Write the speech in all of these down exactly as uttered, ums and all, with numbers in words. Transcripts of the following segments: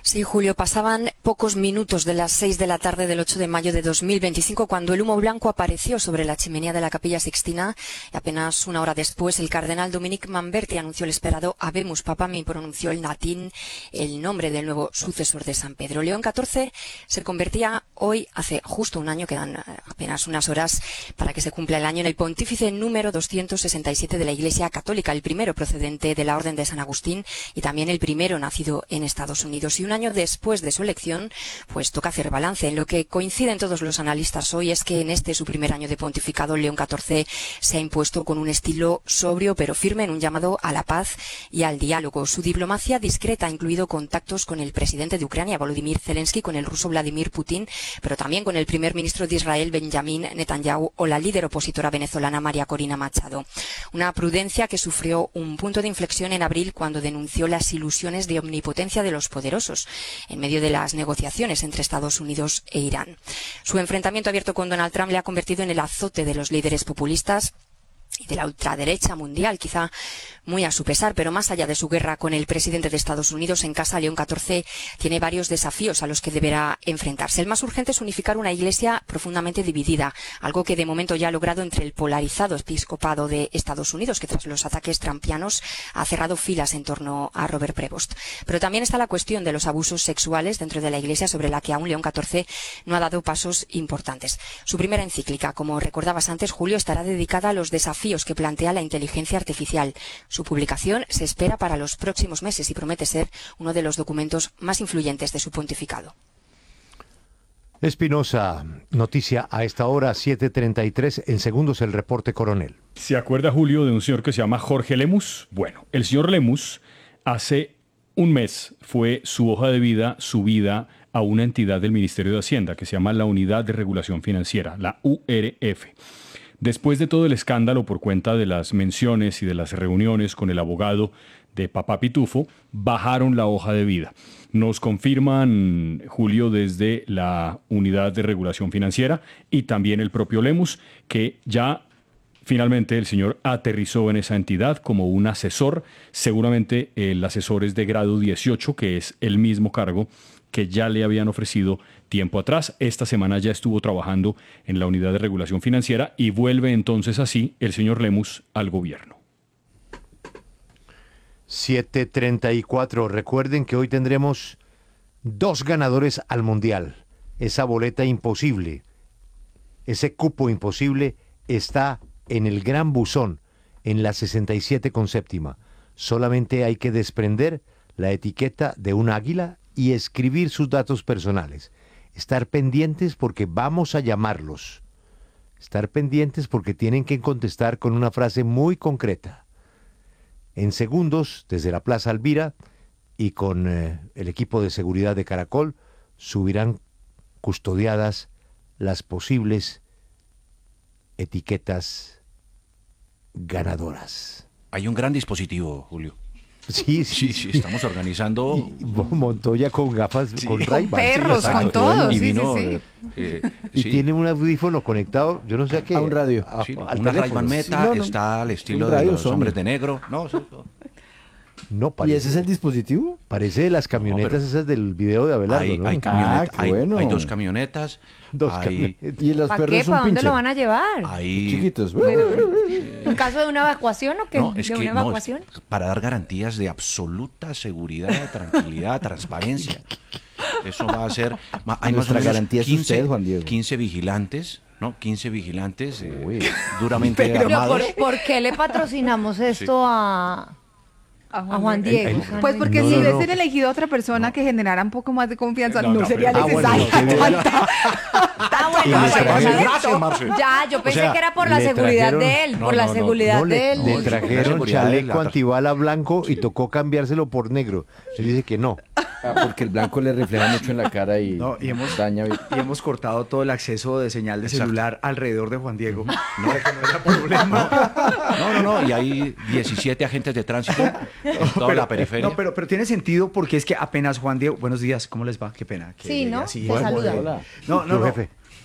Sí, Julio, pasaban pocos minutos de las seis de la tarde del ocho de mayo de dos mil veinticinco cuando el humo blanco apareció sobre la chimenea de la Capilla Sixtina y apenas una hora después el cardenal Dominic Manberti anunció el esperado Habemus Papam y pronunció en latín el nombre del nuevo sucesor de San Pedro. León catorce se convertía hoy, hace justo un año, quedan apenas unas horas para que se cumpla el año, en el pontífice número doscientos sesenta y siete de la Iglesia Católica, el primero procedente de la Orden de San Agustín y también el primero nacido en Estados Unidos. Y un año después de su elección, pues toca hacer balance. En lo que coinciden todos los analistas hoy es que en este su primer año de pontificado, León catorce se ha impuesto con un estilo sobrio pero firme en un llamado a la paz y al diálogo. Su diplomacia discreta ha incluido contactos con el presidente de Ucrania, Volodymyr Zelensky, con el ruso Vladimir Putin, pero también con el primer ministro de Israel, Benjamin Netanyahu, o la líder opositora venezolana, María Corina Machado. Una prudencia que sufrió un punto de inflexión en abril cuando denunció las ilusiones de omnipotencia de los poderosos en medio de las negociaciones entre Estados Unidos e Irán. Su enfrentamiento abierto con Donald Trump le ha convertido en el azote de los líderes populistas y de la ultraderecha mundial, quizá muy a su pesar, pero más allá de su guerra con el presidente de Estados Unidos, en casa León catorce tiene varios desafíos a los que deberá enfrentarse. El más urgente es unificar una iglesia profundamente dividida, algo que de momento ya ha logrado entre el polarizado episcopado de Estados Unidos, que tras los ataques trampianos ha cerrado filas en torno a Robert Prevost. Pero también está la cuestión de los abusos sexuales dentro de la iglesia, sobre la que aún León catorce no ha dado pasos importantes. Su primera encíclica, como recordabas antes, Julio, estará dedicada a los desafíos que plantea la inteligencia artificial. Su publicación se espera para los próximos meses y promete ser uno de los documentos más influyentes de su pontificado. Espinosa, noticia a esta hora, siete treinta y tres, en segundos el reporte coronel. ¿Se acuerda, Julio, de un señor que se llama Jorge Lemus? Bueno, el señor Lemus hace un mes fue su hoja de vida subida a una entidad del Ministerio de Hacienda que se llama la Unidad de Regulación Financiera, la U R F. Después de todo el escándalo por cuenta de las menciones y de las reuniones con el abogado de Papá Pitufo, bajaron la hoja de vida. Nos confirman, Julio, desde la Unidad de Regulación Financiera y también el propio Lemus, que ya finalmente el señor aterrizó en esa entidad como un asesor. Seguramente el asesor es de grado dieciocho, que es el mismo cargo que ya le habían ofrecido tiempo atrás. Esta semana ya estuvo trabajando en la Unidad de Regulación Financiera y vuelve entonces así el señor Lemus al gobierno. siete treinta y cuatro. Recuerden que hoy tendremos dos ganadores al Mundial. Esa boleta imposible, ese cupo imposible está en el Gran Buzón, en la sesenta y siete con séptima. Solamente hay que desprender la etiqueta de un águila y escribir sus datos personales. Estar pendientes porque vamos a llamarlos. Estar pendientes porque tienen que contestar con una frase muy concreta. En segundos, desde la Plaza Alvira y con eh, el equipo de seguridad de Caracol, subirán custodiadas las posibles etiquetas ganadoras. Hay un gran dispositivo, Julio. Sí, sí, sí, sí, estamos organizando. Y Montoya con gafas, sí, con Ray-Ban. Con perros, sí, con todo. Y vino, sí, sí, sí. Eh, y sí. tiene un audífono conectado, yo no sé a qué. A un radio. A, Sí, al una teléfono. Ray-Ban Meta, Sí, no, no. está al estilo Un de radio los Sony. hombres de negro. No, sí, No, parece, ¿Y ese es el dispositivo? parece de las camionetas No, pero- esas del video de Abelardo, hay, ¿no? hay, camioneta- Ah, qué hay, bueno. hay dos camionetas. Dos hay, camionetas. ¿Y los ¿Para perros qué? son ¿Para dónde pincher? lo van a llevar? hay- Chiquitos. ¿En caso de una evacuación o qué? No, es ¿De que una no, evacuación? es para dar garantías de absoluta seguridad, tranquilidad, transparencia. Eso va a ser. ma- Hay más o Nuestra menos garantía es quince, usted, Juan Diego. quince vigilantes, ¿no? quince vigilantes eh, Uy. duramente Pero armados. ¿por, ¿por qué le patrocinamos esto a, a Juan Diego? el- O sea, Pues no- porque No, si no, hubiesen no. elegido otra persona que generara un poco más de confianza, No, no, no, sería pero- Ah, bueno, necesario. no, que Ah, bueno, Y bueno, le trajeron- bueno, Gracias, Marce. ya, yo pensé sea, que era por la le seguridad trajeron- de él, No, por la no, no, seguridad No, le, de él. le No, trajeron la seguridad de chaleco la- antibala blanco y tocó cambiárselo por negro. Él dice que no. Ah, porque el blanco le refleja mucho en la cara y, No, y hemos- daña. Y hemos cortado todo el acceso de señal de Exacto. celular alrededor de Juan Diego. No, para que no haya problema. No, no, no. Y hay diecisiete agentes de tránsito en toda Pero- la periferia. No, pero, pero tiene sentido porque es que apenas Juan Diego. Buenos días, ¿cómo les va? Qué pena. que Sí, llegue ¿no? así. Te saluda. Hola. No, no, Yo, no. jefe.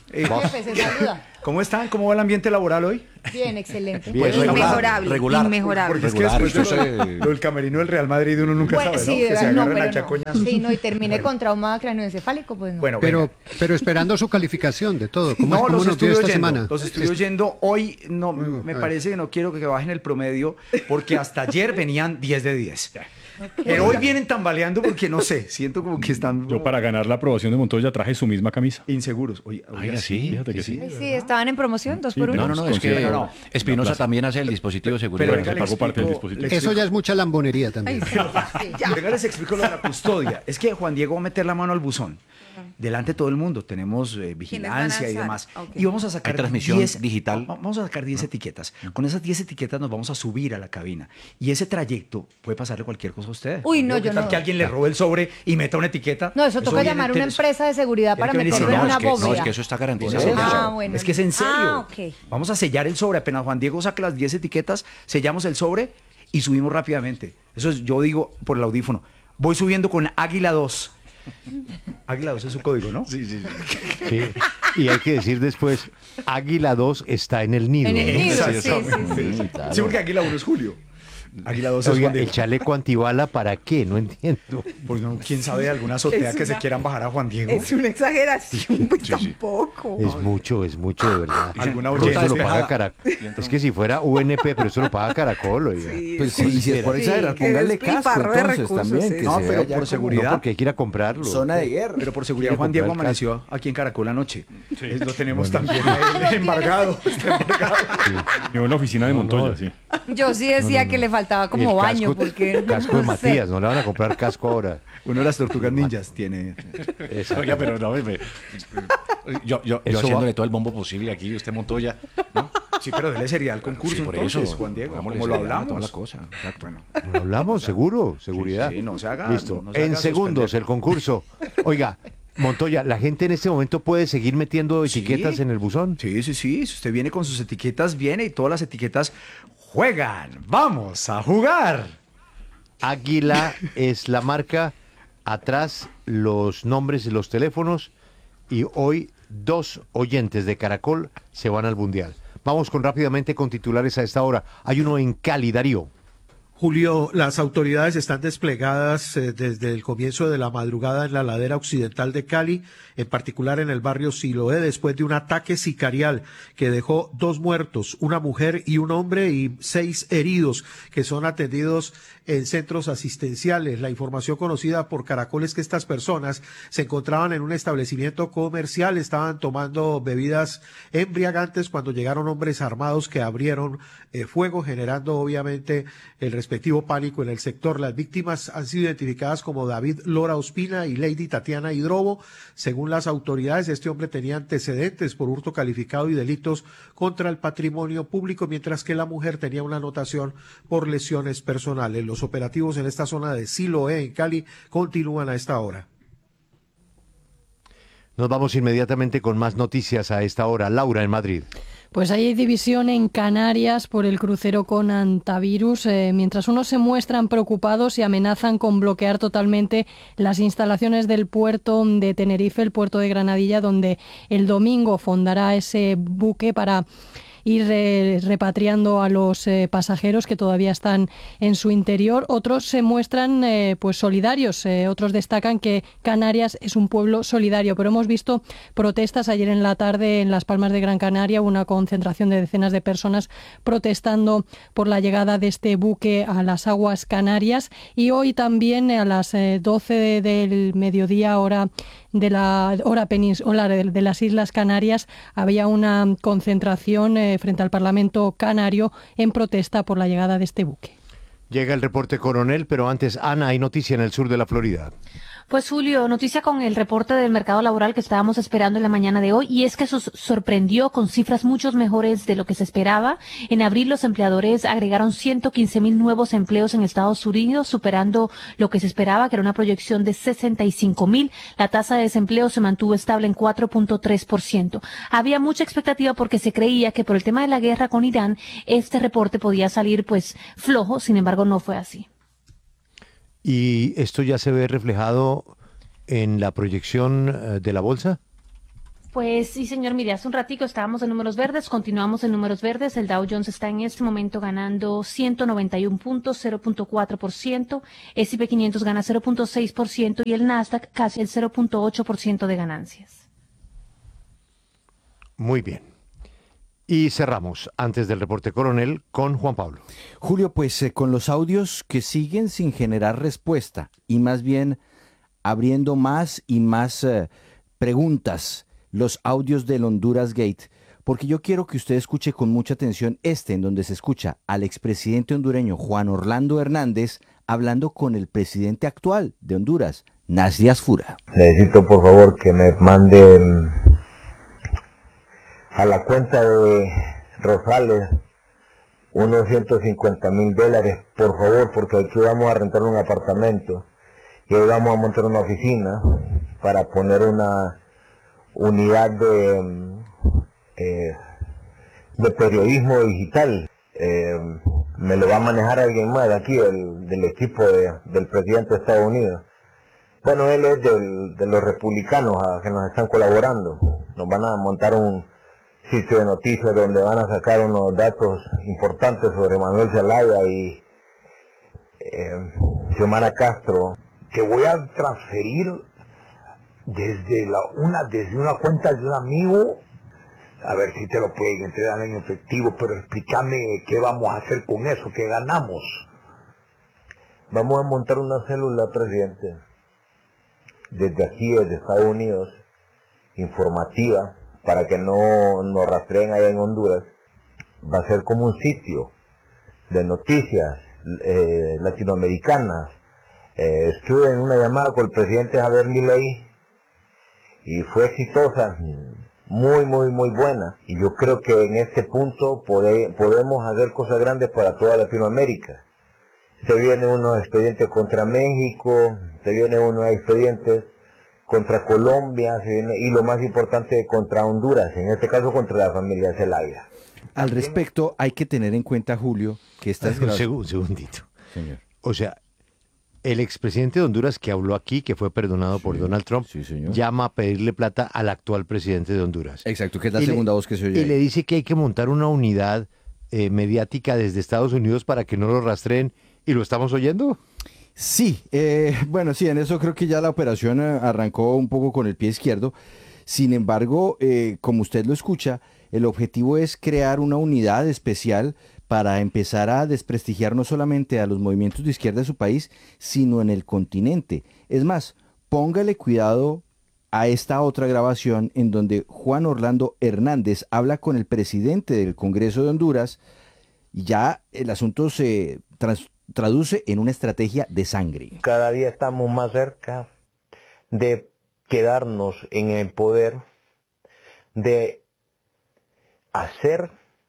Eh, Jefe, se saluda. ¿Cómo están? ¿Cómo va el ambiente laboral hoy? Bien, excelente. Bien, regular, Inmejorable, regular. inmejorable. Porque es que Regular, después de eso lo, se- lo del camerino del Real Madrid uno nunca Bueno, sabe, ¿no? sí, de Que se verdad, no, agarran pero aquí a no. coñazos. Sí, no, y terminé con trauma craneoencefálico, pues no. Bueno, Pero, venga. pero esperando su calificación de todo. ¿Cómo, No, cómo los nos vio estoy esta oyendo, semana? los estoy oyendo. Hoy no, me a ver. parece que no quiero que bajen el promedio porque hasta ayer venían diez de diez. Pero hoy vienen tambaleando porque no sé, siento como que están Yo para ganar la aprobación de Montoya traje su misma camisa. inseguros. Oye, Oiga, sí. Fíjate que sí. Ay, sí, estaban en promoción, dos Sí, por uno. No, no, no, es que Concierto. no. Espinosa también hace el dispositivo de seguridad. Pero Bueno, venga, se le pagó parte del explico- dispositivo. le Eso ya es mucha lambonería también. Venga, les explico lo de la custodia. Es que Juan Diego va a meter la mano al buzón. Delante de todo el mundo. Tenemos eh, vigilancia y alzar? demás. Ok. Y vamos a sacar Hay transmisión diez digital. va- Vamos a sacar diez etiquetas. Con esas diez etiquetas nos vamos a subir a la cabina. Y ese trayecto puede pasarle cualquier cosa a usted. Uy, no, ¿Qué yo tal no. que alguien le robe el sobre y meta una etiqueta? No, eso toca viene llamar a una en tele- empresa de seguridad Tiene para que venir meterlo sin- en no, una es que, no, bóveda. es que eso está Por garantizado. eso. Ah, bueno. Es que es en serio. Ah, ok. Vamos a sellar el sobre. Apenas Juan Diego saque las diez etiquetas, sellamos el sobre y subimos rápidamente. Eso es, yo digo por el audífono. Voy subiendo con Águila dos. Águila dos es su código, ¿no? Sí, sí, Sí. Y hay que decir después, Águila dos está en el nido. En el ¿no? nido, sí, sí, Exactamente. sí. Sí, porque Águila uno es Julio. Águila dos es Oiga, Juan Diego. el chaleco antibala, ¿para qué? No entiendo. Pues no, quién sabe de alguna azotea Es que se una- quieran bajar a Juan Diego. Es una exageración, pues tampoco. Es mucho, es mucho, de verdad. Alguna Pero eso lo oyente. paga Caracol. Es que si fuera U N P, pero eso lo paga Caracol, oiga. Pues sí, si es por Sí, exagerar, que póngale es casco despilfarro de entonces recursos, también. sí. Que No, se pero vea ya por como seguridad. No, porque hay que ir a comprarlo. Zona de guerra. Pero por seguridad Quiere Juan Diego comprar el casco. amaneció aquí en Caracol anoche. Eh, Lo tenemos también a él embargado. Está embargado. Yo en la oficina de Montoya, no. sí. Yo sí decía que le faltaba Y como el baño, casco- porque... Casco de no sé. Matías, no le van a comprar casco ahora. Uno de las tortugas ninjas tiene. Esa- Oiga, pero no, me- me- yo, yo, yo Eso haciéndole va- todo el bombo posible aquí, usted Montoya, ¿no? Sí, pero dele seriedad al concurso Sí, por entonces, eso, Juan Diego. hagámosle Como lo seriedad a hablamos. toda la cosa. Exacto. Bueno, ¿Lo hablamos? Seguro, seguridad. sí, no se haga- Listo. no se en haga segundos suspender. el concurso. Oiga, Montoya, ¿la gente en este momento puede seguir metiendo Sí. etiquetas en el buzón? sí, sí, sí. Si usted viene con sus etiquetas, viene y todas las etiquetas juegan. ¡Vamos a jugar! Águila es la marca, atrás los nombres y los teléfonos, y hoy dos oyentes de Caracol se van al Mundial. Vamos con rápidamente con titulares a esta hora. Hay uno en Cali, Darío. Julio, las autoridades están desplegadas eh, desde el comienzo de la madrugada en la ladera occidental de Cali, en particular en el barrio Siloé, después de un ataque sicarial que dejó dos muertos, una mujer y un hombre, y seis heridos que son atendidos en centros asistenciales. La información conocida por Caracol es que estas personas se encontraban en un establecimiento comercial, estaban tomando bebidas embriagantes cuando llegaron hombres armados que abrieron eh, fuego, generando obviamente el respectivo pánico en el sector. Las víctimas han sido identificadas como David Lora Ospina y Lady Tatiana Hidrobo. Según las autoridades, este hombre tenía antecedentes por hurto calificado y delitos contra el patrimonio público, mientras que la mujer tenía una anotación por lesiones personales. Los operativos en esta zona de Siloé, en Cali, continúan a esta hora. Nos vamos inmediatamente con más noticias a esta hora. Laura, en Madrid. Pues hay división en Canarias por el crucero con antivirus, eh, mientras unos se muestran preocupados y amenazan con bloquear totalmente las instalaciones del puerto de Tenerife, el puerto de Granadilla, donde el domingo fondará ese buque para ir eh, repatriando a los eh, pasajeros que todavía están en su interior. Otros se muestran eh, pues solidarios, eh, otros destacan que Canarias es un pueblo solidario, pero hemos visto protestas ayer en la tarde en Las Palmas de Gran Canaria, una concentración de decenas de personas protestando por la llegada de este buque a las aguas canarias, y hoy también a las eh, doce del mediodía, hora de la hora peninsular de, de las Islas Canarias, había una concentración eh, frente al Parlamento canario en protesta por la llegada de este buque. Llega el reporte coronel, pero antes, Ana, hay noticia en el sur de la Florida. Pues Julio, noticia con el reporte del mercado laboral que estábamos esperando en la mañana de hoy, y es que eso sorprendió con cifras mucho mejores de lo que se esperaba. En abril los empleadores agregaron ciento quince mil nuevos empleos en Estados Unidos, superando lo que se esperaba, que era una proyección de sesenta y cinco mil. La tasa de desempleo se mantuvo estable en cuatro punto tres por ciento. Había mucha expectativa porque se creía que por el tema de la guerra con Irán, este reporte podía salir pues flojo, sin embargo no fue así. ¿Y esto ya se ve reflejado en la proyección eh, de la bolsa? Pues sí, señor, mire, hace un ratico estábamos en números verdes, continuamos en números verdes, el Dow Jones está en este momento ganando ciento noventa y uno puntos, cero punto cuatro por ciento, ese y pe quinientos gana cero punto seis por ciento y el Nasdaq casi el cero punto ocho por ciento de ganancias. Muy bien. Y cerramos, antes del reporte coronel, con Juan Pablo. Julio, pues eh, con los audios que siguen sin generar respuesta y más bien abriendo más y más eh, preguntas, los audios del Honduras Gate, porque yo quiero que usted escuche con mucha atención este, en donde se escucha al expresidente hondureño Juan Orlando Hernández hablando con el presidente actual de Honduras, Nasri Asfura. Necesito por favor que me manden a la cuenta de Rosales unos ciento cincuenta mil dólares, por favor, porque aquí vamos a rentar un apartamento y hoy vamos a montar una oficina para poner una unidad de, eh, de periodismo digital. Eh, me lo va a manejar alguien más de aquí, del, del equipo de, del presidente de Estados Unidos. Bueno, él es del, de los republicanos a, que nos están colaborando. Nos van a montar un sitio de noticias donde van a sacar unos datos importantes sobre Manuel Zelaya y eh, Xiomara Castro, que voy a transferir desde la una desde una cuenta de un amigo, a ver si te lo pueden entregar en efectivo, pero explícame qué vamos a hacer con eso, qué ganamos. Vamos a montar una célula, presidente, desde aquí, desde Estados Unidos, informativa, para que no nos rastreen allá en Honduras. Va a ser como un sitio de noticias eh, latinoamericanas. Eh, estuve en una llamada con el presidente Javier Milei y fue exitosa, muy, muy, muy buena. Y yo creo que en este punto pode, podemos hacer cosas grandes para toda Latinoamérica. Se vienen unos expedientes contra México, se vienen unos expedientes contra Colombia, se viene, y lo más importante, contra Honduras, en este caso contra la familia Zelaya. Al respecto, hay que tener en cuenta, Julio, que estas Un, seg un segundito. Señor. O sea, el expresidente de Honduras que habló aquí, que fue perdonado sí, por Donald Trump, sí, llama a pedirle plata al actual presidente de Honduras. Exacto, que es la y segunda le, voz que se oye. Y ahí. le dice que hay que montar una unidad eh, mediática desde Estados Unidos para que no lo rastreen. ¿Y lo estamos oyendo? Sí, eh, bueno, sí, en eso creo que ya la operación arrancó un poco con el pie izquierdo. Sin embargo, eh, como usted lo escucha, el objetivo es crear una unidad especial para empezar a desprestigiar no solamente a los movimientos de izquierda de su país, sino en el continente. Es más, póngale cuidado a esta otra grabación en donde Juan Orlando Hernández habla con el presidente del Congreso de Honduras y ya el asunto se trans traduce en una estrategia de sangre. Cada día estamos más cerca de quedarnos en el poder, de hacer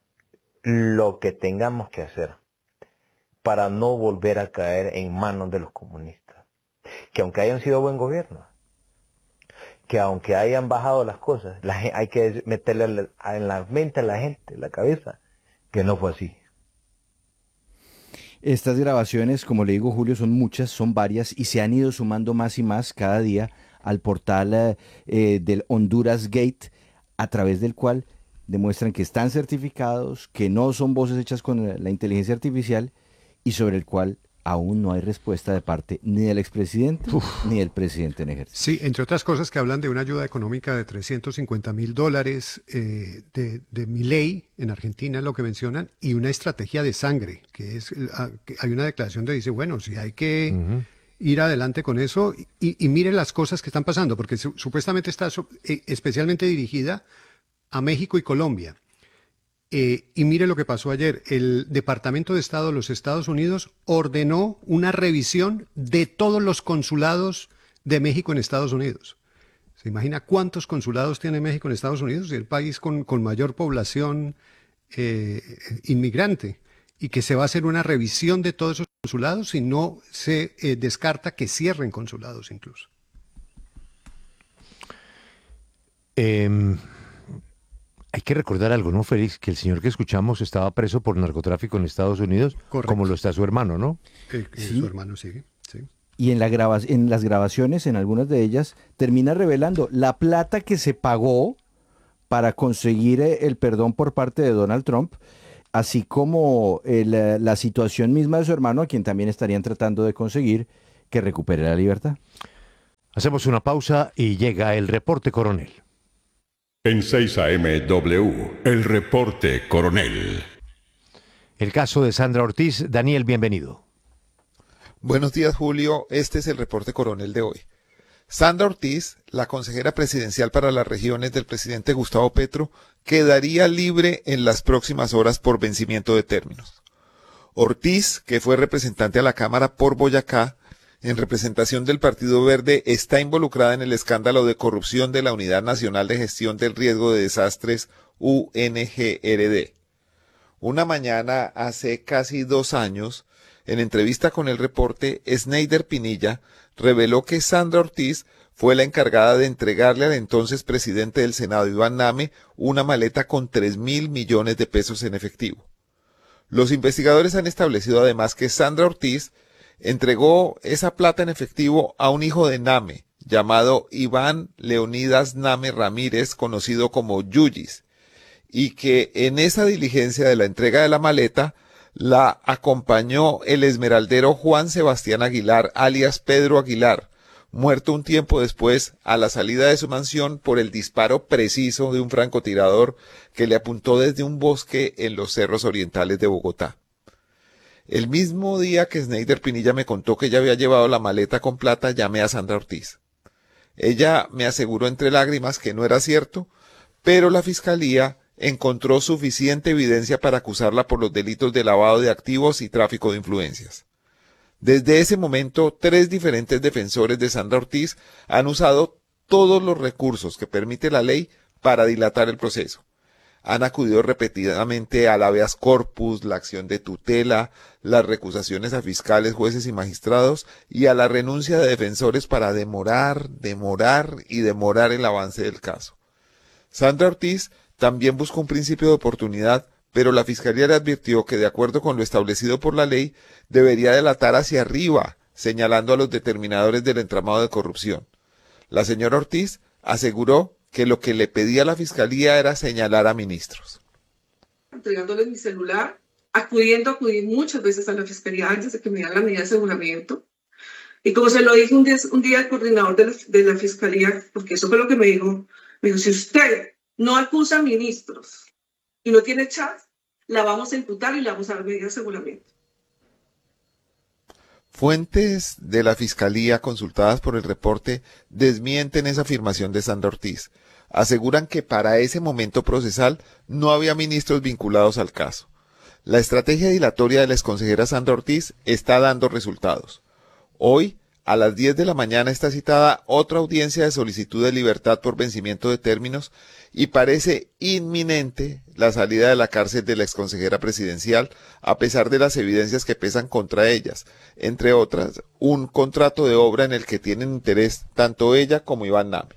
lo que tengamos que hacer para no volver a caer en manos de los comunistas. Que aunque hayan sido buen gobierno, que aunque hayan bajado las cosas, la, hay que meterle en la mente a la gente, en la cabeza, que no fue así. Estas grabaciones, como le digo, Julio, son muchas, son varias y se han ido sumando más y más cada día al portal eh, del Honduras Gate, a través del cual demuestran que están certificados, que no son voces hechas con la inteligencia artificial y sobre el cual aún no hay respuesta de parte ni del expresidente Uf. ni del presidente en ejercicio. Sí, entre otras cosas que hablan de una ayuda económica de trescientos cincuenta mil dólares eh, de, de Milei en Argentina, lo que mencionan, y una estrategia de sangre, que es, que hay una declaración donde dice, bueno, si hay que uh-huh. ir adelante con eso, y, y mire las cosas que están pasando, porque su, supuestamente está so, eh, especialmente dirigida a México y Colombia. Eh, y mire lo que pasó ayer. El Departamento de Estado de los Estados Unidos ordenó una revisión de todos los consulados de México en Estados Unidos. ¿Se imagina cuántos consulados tiene México en Estados Unidos? El país con, con mayor población eh, inmigrante. Y que se va a hacer una revisión de todos esos consulados y no se eh, descarta que cierren consulados incluso. Eh... Hay que recordar algo, ¿no, Félix? Que el señor que escuchamos estaba preso por narcotráfico en Estados Unidos, Correcto. Como lo está su hermano, ¿no? Eh, sí. Su hermano sigue, sí. Y en, la graba en las grabaciones, en algunas de ellas, termina revelando la plata que se pagó para conseguir el perdón por parte de Donald Trump, así como el, la situación misma de su hermano, a quien también estarían tratando de conseguir que recupere la libertad. Hacemos una pausa y llega el reporte coronel. En seis A M W, el reporte coronel. El caso de Sandra Ortiz. Daniel, bienvenido. Buenos días, Julio. Este es el reporte coronel de hoy. Sandra Ortiz, la consejera presidencial para las regiones del presidente Gustavo Petro, quedaría libre en las próximas horas por vencimiento de términos. Ortiz, que fue representante a la Cámara por Boyacá, en representación del Partido Verde, está involucrada en el escándalo de corrupción de la Unidad Nacional de Gestión del Riesgo de Desastres, U N G R D. Una mañana, hace casi dos años, en entrevista con el reporte, Sneider Pinilla reveló que Sandra Ortiz fue la encargada de entregarle al entonces presidente del Senado, Iván Name, una maleta con tres mil millones de pesos en efectivo. Los investigadores han establecido además que Sandra Ortiz entregó esa plata en efectivo a un hijo de Name, llamado Iván Leonidas Name Ramírez, conocido como Yuyis, y que en esa diligencia de la entrega de la maleta la acompañó el esmeraldero Juan Sebastián Aguilar, alias Pedro Aguilar, muerto un tiempo después a la salida de su mansión por el disparo preciso de un francotirador que le apuntó desde un bosque en los cerros orientales de Bogotá. El mismo día que Sneider Pinilla me contó que ella había llevado la maleta con plata, llamé a Sandra Ortiz. Ella me aseguró entre lágrimas que no era cierto, pero la fiscalía encontró suficiente evidencia para acusarla por los delitos de lavado de activos y tráfico de influencias. Desde ese momento, tres diferentes defensores de Sandra Ortiz han usado todos los recursos que permite la ley para dilatar el proceso. Han acudido repetidamente al habeas corpus, la acción de tutela, las recusaciones a fiscales, jueces y magistrados y a la renuncia de defensores para demorar, demorar y demorar el avance del caso. Sandra Ortiz también buscó un principio de oportunidad, pero la Fiscalía le advirtió que, de acuerdo con lo establecido por la ley, debería delatar hacia arriba, señalando a los determinadores del entramado de corrupción. La señora Ortiz aseguró que lo que le pedía a la Fiscalía era señalar a ministros. Entregándoles mi celular, acudiendo, acudí muchas veces a la Fiscalía antes de que me dieran la medida de aseguramiento. Y como se lo dije un día, un día al coordinador de la, de la Fiscalía, porque eso fue lo que me dijo, me dijo, si usted no acusa a ministros y no tiene chat, la vamos a imputar y le vamos a dar medida de aseguramiento. Fuentes de la Fiscalía consultadas por el reporte desmienten esa afirmación de Sandra Ortiz. Aseguran que para ese momento procesal no había ministros vinculados al caso. La estrategia dilatoria de la exconsejera Sandra Ortiz está dando resultados. Hoy, a las diez de la mañana, está citada otra audiencia de solicitud de libertad por vencimiento de términos y parece inminente la salida de la cárcel de la exconsejera presidencial, a pesar de las evidencias que pesan contra ellas, entre otras, un contrato de obra en el que tienen interés tanto ella como Iván Name.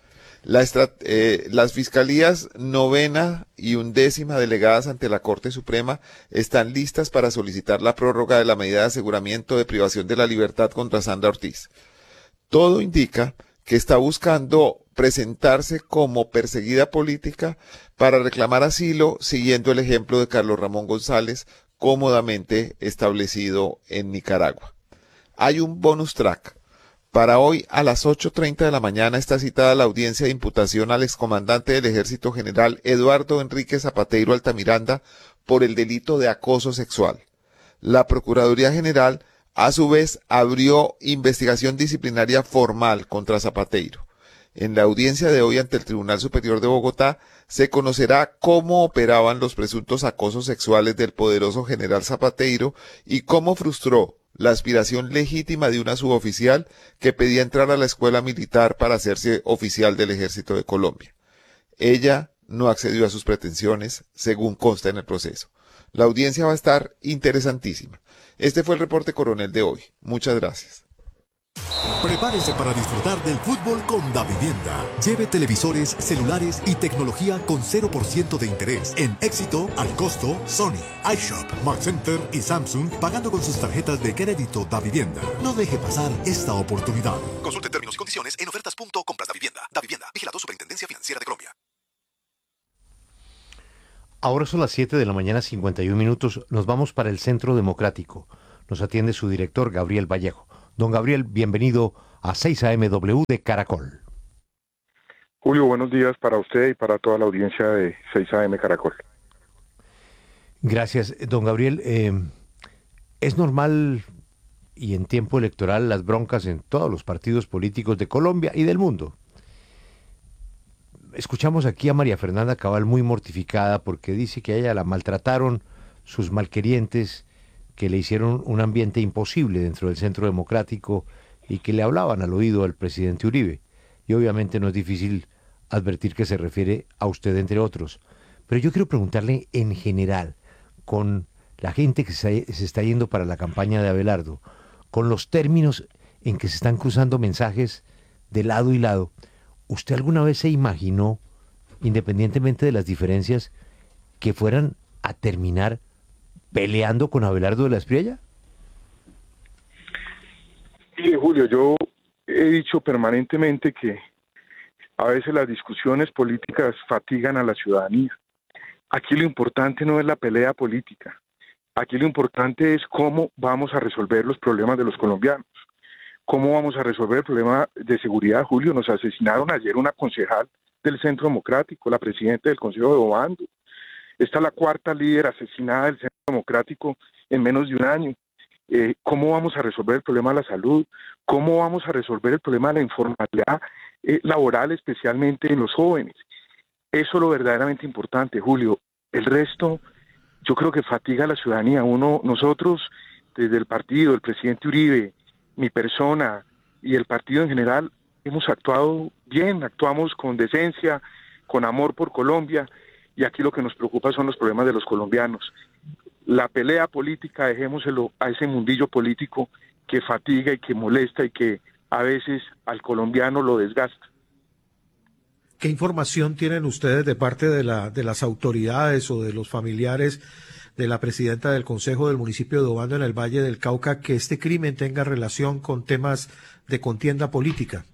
La eh, las fiscalías novena y undécima delegadas ante la Corte Suprema están listas para solicitar la prórroga de la medida de aseguramiento de privación de la libertad contra Sandra Ortiz. Todo indica que está buscando presentarse como perseguida política para reclamar asilo, siguiendo el ejemplo de Carlos Ramón González, cómodamente establecido en Nicaragua. Hay un bonus track. Para hoy, a las ocho treinta de la mañana, está citada la audiencia de imputación al excomandante del Ejército General Eduardo Enrique Zapateiro Altamiranda por el delito de acoso sexual. La Procuraduría General, a su vez, abrió investigación disciplinaria formal contra Zapateiro. En la audiencia de hoy ante el Tribunal Superior de Bogotá, se conocerá cómo operaban los presuntos acosos sexuales del poderoso general Zapateiro y cómo frustró la aspiración legítima de una suboficial que pedía entrar a la escuela militar para hacerse oficial del Ejército de Colombia. Ella no accedió a sus pretensiones, según consta en el proceso. La audiencia va a estar interesantísima. Este fue el reporte coronel de hoy. Muchas gracias. Prepárese para disfrutar del fútbol con Davivienda. Lleve televisores, celulares y tecnología con cero por ciento de interés. En Éxito, al costo, Sony, iShop, Mark Center y Samsung, pagando con sus tarjetas de crédito Davivienda. No deje pasar esta oportunidad. Consulte términos y condiciones en ofertas punto compras Davivienda. Davivienda, vigilado Superintendencia Financiera de Colombia. Ahora son las siete de la mañana, cincuenta y un minutos. Nos vamos para el Centro Democrático. Nos atiende su director, Gabriel Vallejo. Don Gabriel, bienvenido a seis A M W de Caracol. Julio, buenos días para usted y para toda la audiencia de seis A M Caracol. Gracias, don Gabriel. Eh, es normal y en tiempo electoral las broncas en todos los partidos políticos de Colombia y del mundo. Escuchamos aquí a María Fernanda Cabal muy mortificada porque dice que a ella la maltrataron sus malquerientes, que le hicieron un ambiente imposible dentro del Centro Democrático y que le hablaban al oído al presidente Uribe. Y obviamente no es difícil advertir que se refiere a usted, entre otros. Pero yo quiero preguntarle en general, con la gente que se, se está yendo para la campaña de Abelardo, con los términos en que se están cruzando mensajes de lado y lado, ¿usted alguna vez se imaginó, independientemente de las diferencias, que fueran a terminar peleando con Abelardo de la Espriella? Sí, Julio, yo he dicho permanentemente que a veces las discusiones políticas fatigan a la ciudadanía. Aquí lo importante no es la pelea política. Aquí lo importante es cómo vamos a resolver los problemas de los colombianos. ¿Cómo vamos a resolver el problema de seguridad, Julio? Nos asesinaron ayer una concejal del Centro Democrático, la presidenta del Consejo de Obando. Esta es la cuarta líder asesinada del Centro Democrático en menos de un año. Eh, ¿Cómo vamos a resolver el problema de la salud? ¿Cómo vamos a resolver el problema de la informalidad eh, laboral, especialmente en los jóvenes? Eso es lo verdaderamente importante, Julio. El resto, yo creo que fatiga a la ciudadanía. Uno, nosotros, desde el partido, el presidente Uribe, mi persona y el partido en general, hemos actuado bien, actuamos con decencia, con amor por Colombia, y aquí lo que nos preocupa son los problemas de los colombianos. La pelea política, dejémoselo a ese mundillo político que fatiga y que molesta y que a veces al colombiano lo desgasta. ¿Qué información tienen ustedes de parte de, la, de las autoridades o de los familiares de la presidenta del Consejo del municipio de Obando en el Valle del Cauca que este crimen tenga relación con temas de contienda política?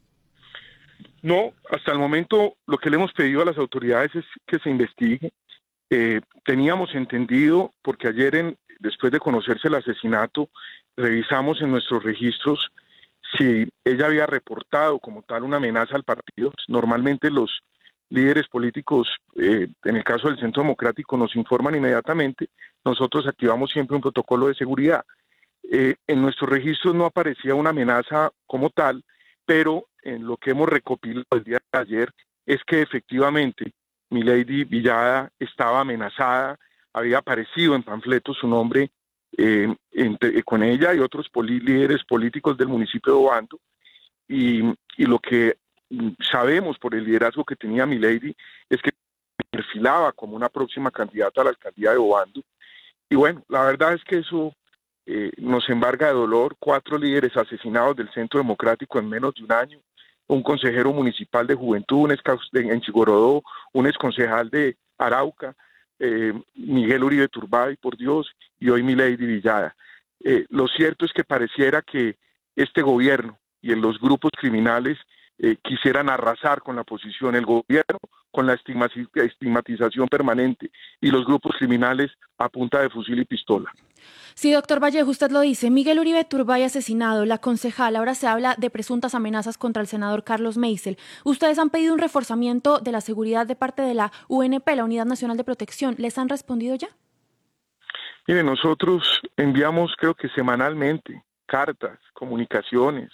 No, hasta el momento lo que le hemos pedido a las autoridades es que se investigue. Eh, teníamos entendido, porque ayer, en, después de conocerse el asesinato, revisamos en nuestros registros si ella había reportado como tal una amenaza al partido. Normalmente los líderes políticos, eh, en el caso del Centro Democrático, nos informan inmediatamente. Nosotros activamos siempre un protocolo de seguridad. Eh, en nuestros registros no aparecía una amenaza como tal, pero en lo que hemos recopilado el día de ayer es que efectivamente Milady Villada estaba amenazada, había aparecido en panfletos su nombre eh, entre, con ella y otros poli, líderes políticos del municipio de Obando, y, y lo que sabemos por el liderazgo que tenía Milady es que perfilaba como una próxima candidata a la alcaldía de Obando. Y bueno, la verdad es que eso eh, nos embarga de dolor. Cuatro líderes asesinados del Centro Democrático en menos de un año, un consejero municipal de Juventud, un ex en Chigorodó, un exconcejal de Arauca, eh, Miguel Uribe Turbay, por Dios, y hoy Milady Villada. Eh, lo cierto es que pareciera que este gobierno y en los grupos criminales eh, quisieran arrasar con la posición, el gobierno con la estigmatización permanente y los grupos criminales a punta de fusil y pistola. Sí, doctor Vallejo, usted lo dice. Miguel Uribe Turbay asesinado, la concejal, ahora se habla de presuntas amenazas contra el senador Carlos Meisel. Ustedes han pedido un reforzamiento de la seguridad de parte de la U N P, la Unidad Nacional de Protección. ¿Les han respondido ya? Mire, nosotros enviamos, creo que semanalmente, cartas, comunicaciones,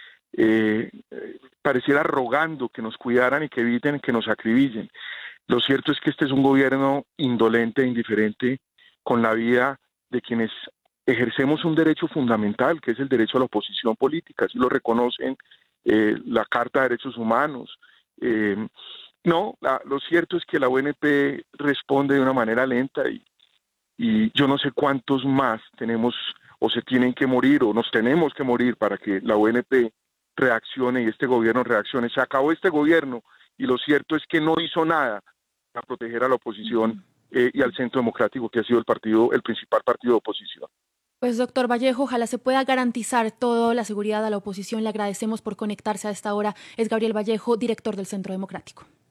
eh, pareciera rogando que nos cuidaran y que eviten que nos acribillen. Lo cierto es que este es un gobierno indolente e indiferente con la vida de quienes ejercemos un derecho fundamental, que es el derecho a la oposición política, así lo reconocen eh, la Carta de Derechos Humanos. Eh, no, la, lo cierto es que la U N P responde de una manera lenta y, y yo no sé cuántos más tenemos o se tienen que morir o nos tenemos que morir para que la U N P reaccione y este gobierno reaccione. Se acabó este gobierno y lo cierto es que no hizo nada para proteger a la oposición eh, y al Centro Democrático, que ha sido el partido, el principal partido de oposición. Pues doctor Vallejo, ojalá se pueda garantizar toda la seguridad a la oposición. Le agradecemos por conectarse a esta hora. Es Gabriel Vallejo, director del Centro Democrático.